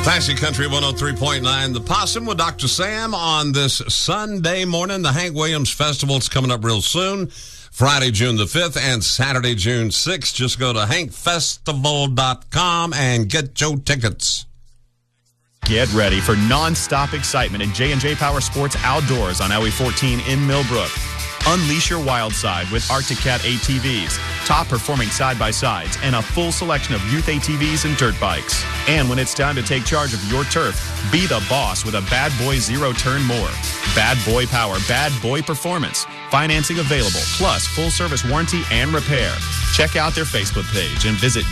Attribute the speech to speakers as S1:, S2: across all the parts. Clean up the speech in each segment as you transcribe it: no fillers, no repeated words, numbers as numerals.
S1: Classic Country 103.9, The Possum with Dr. Sam on this Sunday morning. The Hank Williams Festival is coming up real soon. Friday, June the 5th and Saturday, June 6th. Just go to hankfestival.com and get your tickets.
S2: Get ready for non-stop excitement at J&J Power Sports Outdoors on Highway 14 in Millbrook. Unleash your wild side with Arctic Cat ATVs, top-performing side-by-sides, and a full selection of youth ATVs and dirt bikes. And when it's time to take charge of your turf, be the boss with a Bad Boy Zero-Turn Mower. Bad Boy Power, Bad Boy Performance. Financing available, plus full-service warranty and repair. Check out their Facebook page and visit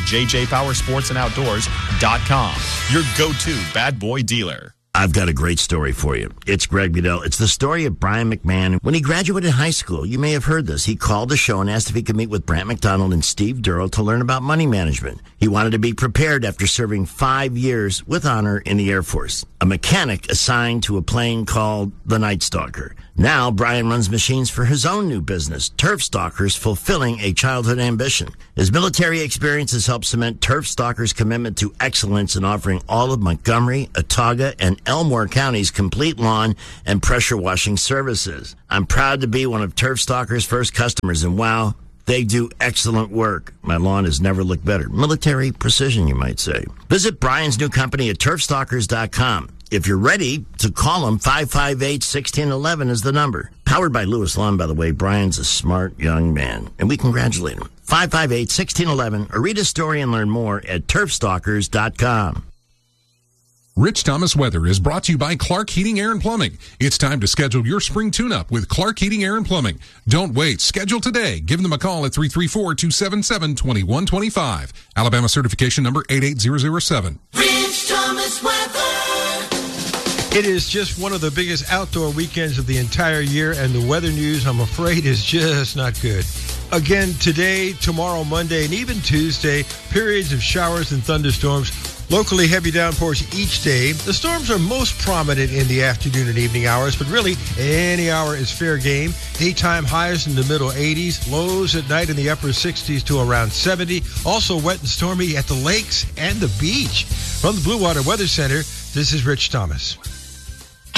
S2: jjpowersportsandoutdoors.com. Your go-to Bad Boy dealer.
S3: I've got a great story for you. It's Greg Goodell. It's the story of Brian McMahon. When he graduated high school, you may have heard this. He called the show and asked if he could meet with Brant McDonald and Steve Durrell to learn about money management. He wanted to be prepared after serving 5 years with honor in the Air Force, a mechanic assigned to a plane called the Night Stalker. Now, Brian runs machines for his own new business, Turf Stalkers, fulfilling a childhood ambition. His military experience has helped cement Turf Stalkers' commitment to excellence in offering all of Montgomery, Autauga, and Elmore Counties complete lawn and pressure washing services. I'm proud to be one of Turf Stalkers' first customers, and wow, they do excellent work. My lawn has never looked better. Military precision, you might say. Visit Brian's new company at turfstalkers.com. If you're ready to call him, 558-1611 is the number. Powered by Lewis Lawn, by the way. Brian's a smart young man, and we congratulate him. 558-1611, or read his story and learn more at turfstalkers.com.
S4: Rich Thomas Weather is brought to you by Clark Heating, Air, and Plumbing. It's time to schedule your spring tune-up with Clark Heating, Air, and Plumbing. Don't wait. Schedule today. Give them a call at 334-277-2125. Alabama certification number 88007.
S5: Rich Thomas Weather.
S6: It is just one of the biggest outdoor weekends of the entire year, and the weather news, I'm afraid, is just not good. Again, today, tomorrow, Monday, and even Tuesday, periods of showers and thunderstorms. Locally heavy downpours each day. The storms are most prominent in the afternoon and evening hours, but really any hour is fair game. Daytime highs in the middle 80s, lows at night in the upper 60s to around 70. Also wet and stormy at the lakes and the beach. From the Blue Water Weather Center, this is Rich Thomas.